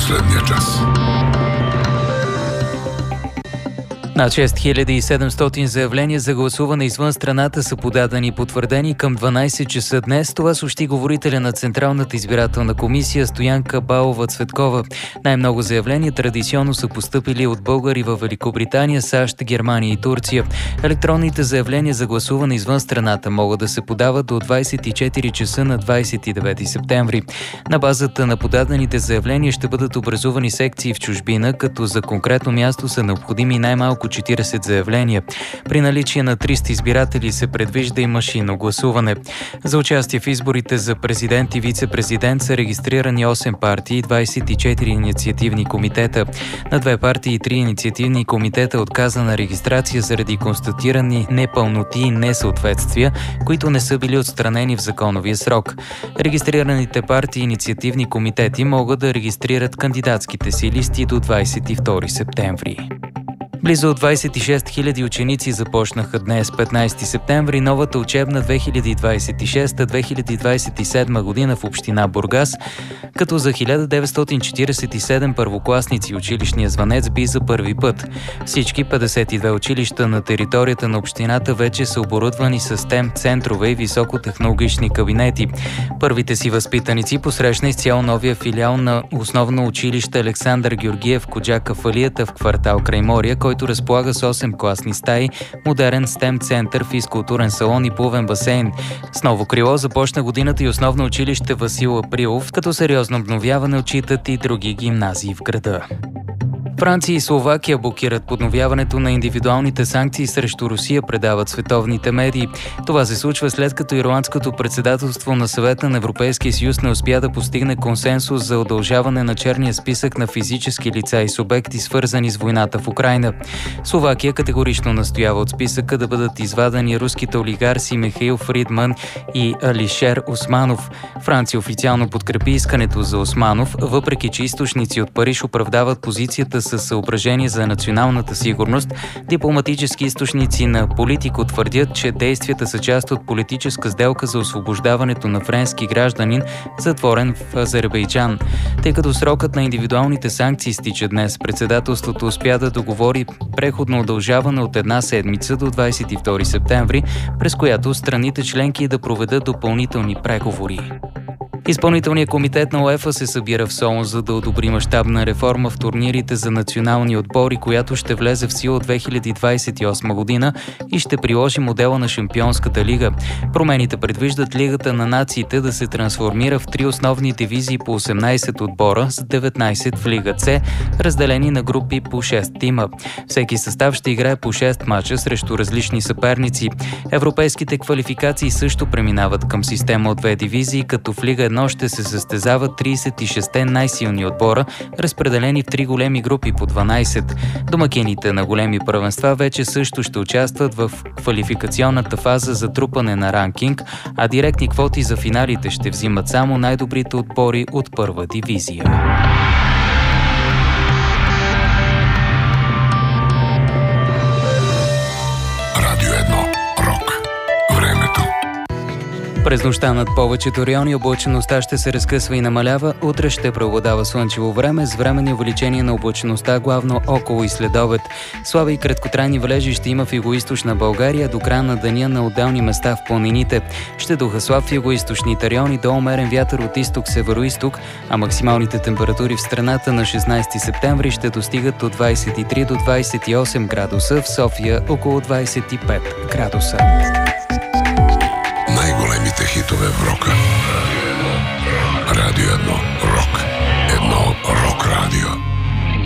последния час. Над 6700 заявления за гласуване извън страната са подадени и потвърдени към 12 часа днес. Това съобщи говорителя на Централната избирателна комисия Стоянка Балова-Цветкова. Най-много заявления традиционно са постъпили от българи във Великобритания, САЩ, Германия и Турция. Електронните заявления за гласуване извън страната могат да се подават до 24 часа на 29 септември. На базата на подадените заявления ще бъдат образувани секции в чужбина, като за конкретно място са необходими най-малко 40 заявления. При наличие на 300 избиратели се предвижда и машинно гласуване. За участие в изборите за президент и вице-президент са регистрирани 8 партии и 24 инициативни комитета. На 2 партии и 3 инициативни комитета отказана регистрация заради констатирани непълноти и несъответствия, които не са били отстранени в законовия срок. Регистрираните партии и инициативни комитети могат да регистрират кандидатските си листи до 22 септември. Близо 26 000 ученици започнаха днес, 15 септември, новата учебна 2026-2027 година в община Бургас, като за 1947 първокласници училищния звънец би за първи път. Всички 52 училища на територията на общината вече са оборудвани с STEM центрове и високотехнологични кабинети. Първите си възпитаници посрещна изцяло новия филиал на основно училище Александър Георгиев Коджака в Алията в квартал Краймория, който разполага с 8 класни стаи, модерен STEM център, физкултурен салон и плувен басейн. С ново крило започна годината и основно училище Васил Априлов, като сериозно обновяване отчитат и други гимназии в града. Франция и Словакия блокират подновяването на индивидуалните санкции срещу Русия, предават световните медии. Това се случва след като ирландското председателство на Съвета на Европейския съюз не успя да постигне консенсус за удължаване на черния списък на физически лица и субекти, свързани с войната в Украйна. Словакия категорично настоява от списъка да бъдат извадени руските олигарси Михаил Фридман и Алишер Османов. Франция официално подкрепи искането за Османов, въпреки че източници от Париж оправдават позицията със съображение за националната сигурност. Дипломатически източници на Политико твърдят, че действията са част от политическа сделка за освобождаването на френски гражданин, затворен в Азербайджан. Тъй като срокът на индивидуалните санкции стича днес, председателството успя да договори преходно удължаване от една седмица до 22 септември, през която страните членки да проведат допълнителни преговори. Изпълнителният комитет на УЕФА се събира в Солун, за да одобри мащабна реформа в турнирите за национални отбори, която ще влезе в сила от 2028 година и ще приложи модела на Шампионската лига. Промените предвиждат Лигата на нациите да се трансформира в 3 основни дивизии по 18 отбора с 19 в Лига С, разделени на групи по 6 тима. Всеки състав ще играе по 6 мача срещу различни съперници. Европейските квалификации също преминават към система от 2 дивизии, като в Лига 1 ще се състезават 36 най-силни отбора, разпределени в 3 големи групи по 12. Домакините на големи първенства вече също ще участват в квалификационната фаза за трупане на ранкинг, а директни квоти за финалите ще взимат само най-добрите отбори от първа дивизия. През нощта над повечето райони облачеността ще се разкъсва и намалява. Утре ще преобладава слънчево време с временни увеличение на облачеността, главно около и следобед. Слаби и краткотрайни валежи ще има в югоизточна България до края на деня на отделни места в планините. Ще духа слаб в югоизточните райони до умерен вятър от изток-североизток, а максималните температури в страната на 16 септември ще достигат от 23 до 28 градуса, в София около 25 градуса. Най-големите хитове в рока.